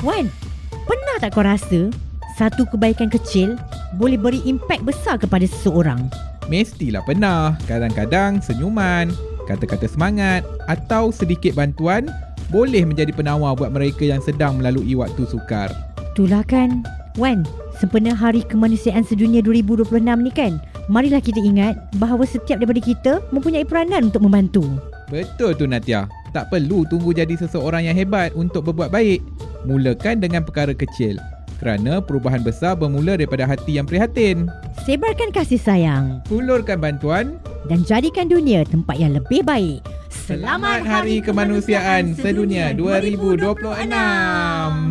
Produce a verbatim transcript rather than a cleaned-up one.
Wan, pernah tak kau rasa satu kebaikan kecil boleh beri impak besar kepada seseorang? Mestilah pernah. Kadang-kadang senyuman, kata-kata semangat atau sedikit bantuan boleh menjadi penawar buat mereka yang sedang melalui waktu sukar. Itulah kan. Wan, sempena Hari Kemanusiaan Sedunia dua ribu dua puluh enam ni kan, marilah kita ingat bahawa setiap daripada kita mempunyai peranan untuk membantu. Betul tu Natia. Tak perlu tunggu jadi seseorang yang hebat untuk berbuat baik. Mulakan dengan perkara kecil. Kerana perubahan besar bermula daripada hati yang prihatin. Sebarkan kasih sayang. Hulurkan bantuan. Dan jadikan dunia tempat yang lebih baik. Selamat Hari Kemanusiaan Sedunia dua ribu dua puluh enam.